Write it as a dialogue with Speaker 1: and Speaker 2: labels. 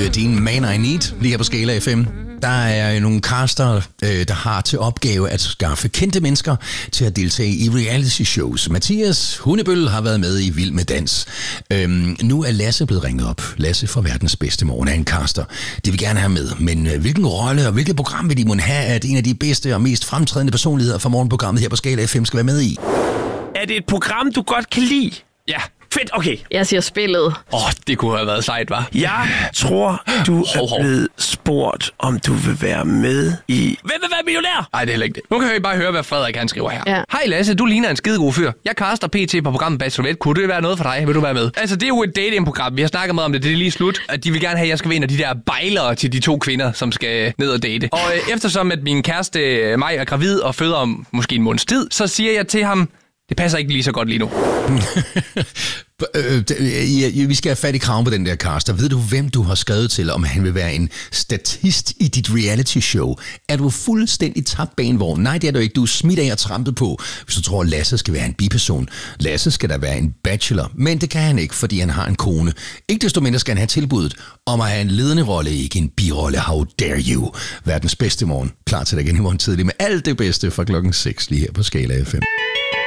Speaker 1: Live, din Man I Need, lige her på Skala FM. Der er nogle caster, der har til opgave at skaffe kendte mennesker til at deltage i reality shows. Mathias Hundebøl har været med i Vild med Dans. Nu er Lasse blevet ringet op. Lasse fra Verdens Bedste Morgen er en caster. De vil gerne have med, men hvilken rolle og hvilket program vil de må have, at en af de bedste og mest fremtrædende personligheder fra morgenprogrammet her på Skala FM skal være med i?
Speaker 2: Er det et program, du godt kan lide?
Speaker 3: Ja.
Speaker 2: Fedt, okay.
Speaker 4: Jeg siger spillet.
Speaker 3: Det kunne have været sejt, hva'?
Speaker 2: Jeg tror, du er blevet spurgt, om du vil være med i... Hvem vil være millionær?
Speaker 3: Nej, det er heller ikke det. Nu kan vi bare høre, hvad Frederik han skriver her.
Speaker 4: Ja.
Speaker 3: Hej Lasse, du ligner en skidegod fyr. Jeg caster PT på programmet Bachelorette. Kunne det være noget for dig? Vil du være med? Altså, det er jo et datingprogram. Vi har snakket meget om det. Det er lige slut. At de vil gerne have, at jeg skal være en af de der bejlere til de 2 kvinder, som skal ned og date. Og eftersom at min kæreste mig er gravid og føder om måske en måneds tid, så siger jeg til ham, det passer ikke lige så godt lige nu.
Speaker 1: Vi skal have fat i kraven på den der caster. Ved du, hvem du har skrevet til, om han vil være en statist i dit reality show? Er du fuldstændig tabt banevogn? Nej, det er du ikke. Du er smidt af og trampet på, hvis du tror, at Lasse skal være en biperson. Lasse skal da være en bachelor, men det kan han ikke, fordi han har en kone. Ikke desto mindre skal han have tilbuddet om at have en ledende rolle, ikke en birolle. How dare you? Verdens Bedste Morgen. Klar til dig igen i morgen tidlig med alt det bedste fra klokken 6 lige her på Skala FM.